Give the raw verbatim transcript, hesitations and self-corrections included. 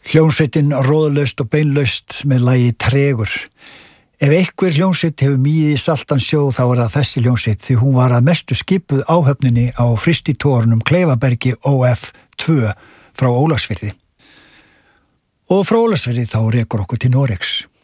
Hljómsveitin Róðlaust og beinlaust með lagi Tregur. Ef einhver hljómsveit hefur mýið í saltan sjó þá er það þessi hljómsveit því hún var að mestu skipuð áhöfninni á frystitórunum Kleifabergi O F tvö frá Ólafsfirði. Og frá Ólafsfirði þá rekur okkur til Noregs.